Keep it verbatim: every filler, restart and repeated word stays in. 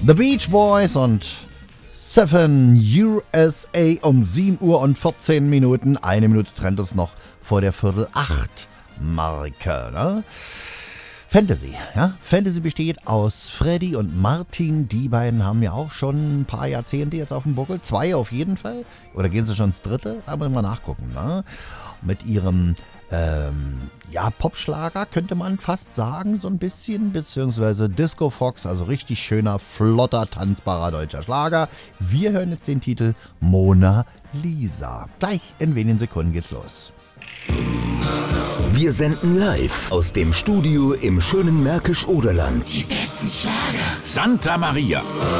The Beach Boys und Seven U S A um sieben Uhr und vierzehn Minuten. Eine Minute trennt uns noch vor der Viertel acht Marke. Ne? Fantasy, ja. Fantasy besteht aus Freddy und Martin. Die beiden haben ja auch schon ein paar Jahrzehnte jetzt auf dem Buckel. Zwei auf jeden Fall. Oder gehen sie schon ins dritte? Da müssen wir nachgucken. Ne? Mit ihrem ähm, ja, Popschlager könnte man fast sagen, so ein bisschen. Beziehungsweise Disco Fox, also richtig schöner, flotter, tanzbarer deutscher Schlager. Wir hören jetzt den Titel Mona Lisa. Gleich in wenigen Sekunden geht's los. Wir senden live aus dem Studio im schönen Märkisch-Oderland. Die besten Schlager. Santa Maria.